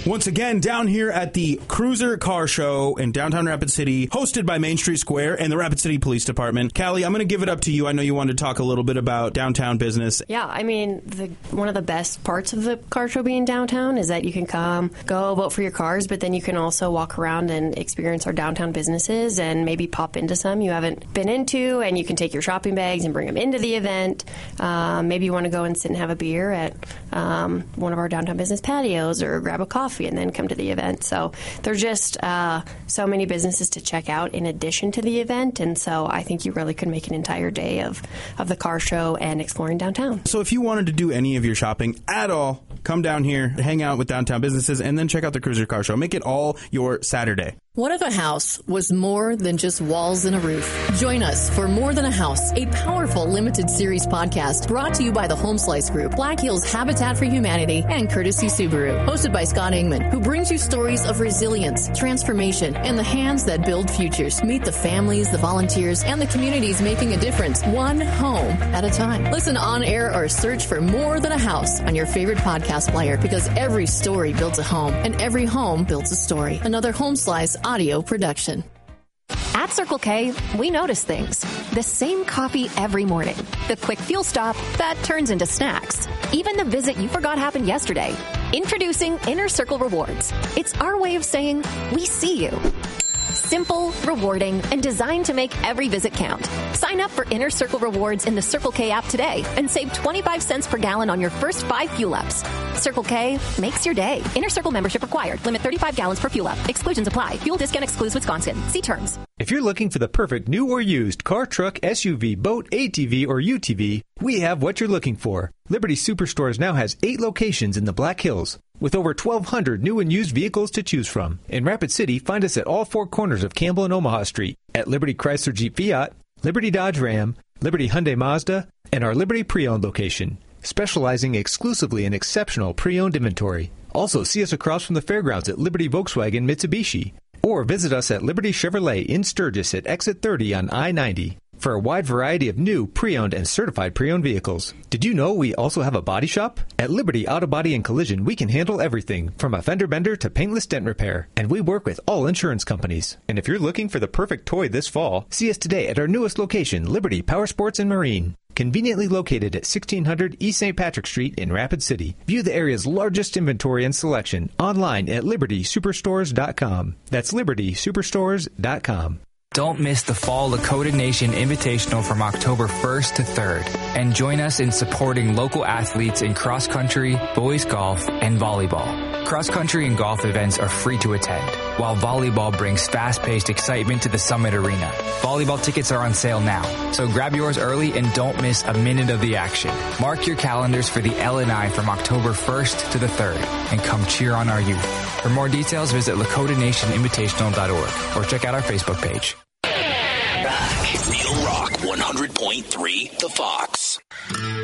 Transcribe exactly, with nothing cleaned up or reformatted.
Once again, down here at the Cruiser Car Show in downtown Rapid City, hosted by Main Street Square and the Rapid City Police Department. Callie, I'm going to give it up to you. I know you wanted to talk a little bit about downtown business. Yeah, I mean, the, one of the best parts of the car show being downtown is that you can come, go vote for your cars, but then you can also walk around and experience our downtown businesses and maybe pop into some you haven't been into, and you can take your shopping bags and bring them into the event. Um, maybe you want to go and sit and have a beer at um, one of our downtown business patios or grab a coffee and then come to the event. So there's just uh, so many businesses to check out in addition to the event, and so I think you really could make an entire day of, of the car show and exploring downtown. So if you wanted to do any of your shopping at all, come down here, hang out with downtown businesses, and then check out the Cruiser Car Show. Make it all your Saturday. What if a house was more than just walls and a roof? Join us for More Than a House, a powerful limited series podcast brought to you by the Home Slice Group, Black Hills Habitat for Humanity, and Courtesy Subaru. Hosted by Scott Ingman, who brings you stories of resilience, transformation, and the hands that build futures. Meet the families, the volunteers, and the communities making a difference, one home at a time. Listen on air or search for More Than a House on your favorite podcast player, because every story builds a home, and every home builds a story. Another Home Slice audio production. At Circle K, we notice things. The same coffee every morning. The quick fuel stop that turns into snacks. Even the visit you forgot happened yesterday. Introducing Inner Circle Rewards. It's our way of saying, we see you. Simple, rewarding, and designed to make every visit count. Sign up for Inner Circle Rewards in the Circle K app today and save twenty-five cents per gallon on your first five fuel ups. Circle K makes your day. Inner Circle membership required. Limit thirty-five gallons per fuel up. Exclusions apply. Fuel discount excludes Wisconsin. See terms. If you're looking for the perfect new or used car, truck, S U V, boat, A T V, or U T V, we have what you're looking for. Liberty Superstores now has eight locations in the Black Hills, with over twelve hundred new and used vehicles to choose from. In Rapid City, find us at all four corners of Campbell and Omaha Street, at Liberty Chrysler Jeep Fiat, Liberty Dodge Ram, Liberty Hyundai Mazda, and our Liberty Pre-Owned location, specializing exclusively in exceptional pre-owned inventory. Also, see us across from the fairgrounds at Liberty Volkswagen Mitsubishi, or visit us at Liberty Chevrolet in Sturgis at Exit thirty on I ninety. For a wide variety of new, pre-owned, and certified pre-owned vehicles. Did you know we also have a body shop? At Liberty Auto Body and Collision, we can handle everything, from a fender bender to paintless dent repair. And we work with all insurance companies. And if you're looking for the perfect toy this fall, see us today at our newest location, Liberty Power Sports and Marine. Conveniently located at sixteen hundred East Saint Patrick Street in Rapid City. View the area's largest inventory and selection online at liberty superstores dot com. That's liberty superstores dot com. Don't miss the Fall Lakota Nation Invitational from October first to third. And join us in supporting local athletes in cross country, boys golf, and volleyball. Cross country and golf events are free to attend, while volleyball brings fast-paced excitement to the Summit Arena. Volleyball tickets are on sale now, so grab yours early and don't miss a minute of the action. Mark your calendars for the L N I from October first to the third, and come cheer on our youth. For more details, visit lakota nation invitational dot org or check out our Facebook page. Back. Real Rock one hundred point three The Fox.